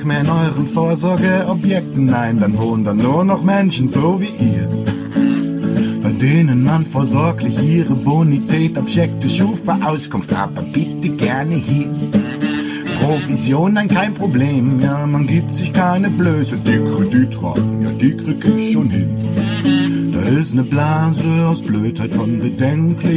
Bank mehr in euren Vorsorgeobjekten. Nein, dann wohnen da nur noch Menschen so wie ihr, bei denen man vorsorglich ihre Bonität abcheckte. Schufa-Auskunft, aber bitte gerne hier. Provision, nein, kein Problem, ja, man gibt sich keine Blöße. Die Kreditraten, ja, die krieg ich schon hin. Da ist ne Blase aus Blödheit von bedenklich